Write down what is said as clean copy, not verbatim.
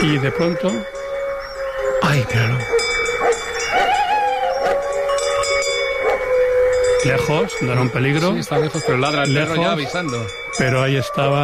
Y de pronto... ¡Ay, míralo! Lejos, no era un peligro. Sí, está lejos, pero ladra el perro ya avisando. Pero ahí estaba